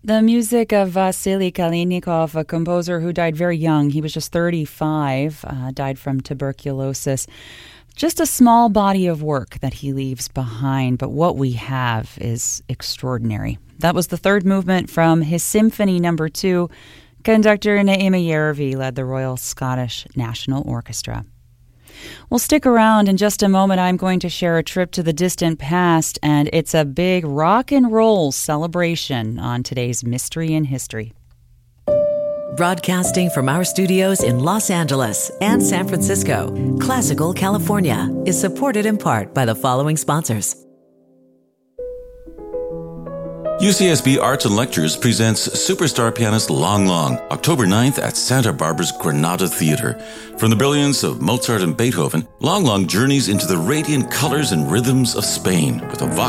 The music of Vasily Kalinikov, a composer who died very young. He was just 35, died from tuberculosis. Just a small body of work that he leaves behind, but what we have is extraordinary. That was the third movement from his Symphony No. 2. Conductor Naima Yervi led the Royal Scottish National Orchestra. Well, stick around. In just a moment, I'm going to share a trip to the distant past, and it's a big rock and roll celebration on today's Mystery in History. Broadcasting from our studios in Los Angeles and San Francisco, Classical California is supported in part by the following sponsors. UCSB Arts and Lectures presents superstar pianist Long Long, October 9th at Santa Barbara's Granada Theater. From the brilliance of Mozart and Beethoven, Long Long journeys into the radiant colors and rhythms of Spain with a